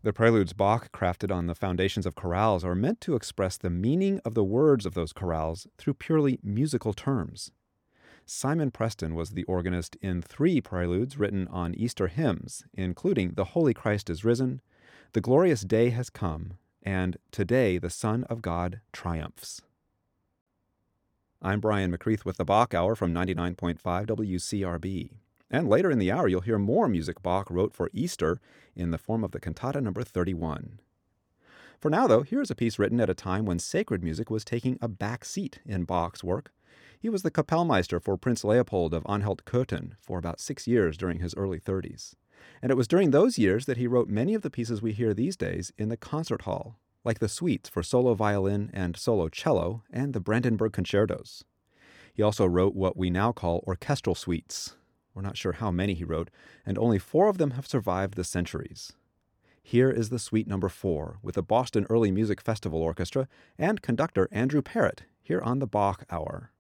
The preludes Bach crafted on the foundations of chorales are meant to express the meaning of the words of those chorales through purely musical terms. Simon Preston was the organist in 3 preludes written on Easter hymns, including The Holy Christ is Risen, The Glorious Day Has Come, and Today the Son of God Triumphs. I'm Brian McCreath with the Bach Hour from 99.5 WCRB. And later in the hour, you'll hear more music Bach wrote for Easter in the form of the Cantata number 31. For now, though, here's a piece written at a time when sacred music was taking a back seat in Bach's work. He was the Kapellmeister for Prince Leopold of Anhalt-Köthen for about 6 years during his early 30s. And it was during those years that he wrote many of the pieces we hear these days in the concert hall, like the suites for solo violin and solo cello and the Brandenburg concertos. He also wrote what we now call orchestral suites. We're not sure how many he wrote, and only 4 of them have survived the centuries. Here is the Suite number 4 with the Boston Early Music Festival Orchestra and conductor Andrew Parrott here on the Bach Hour.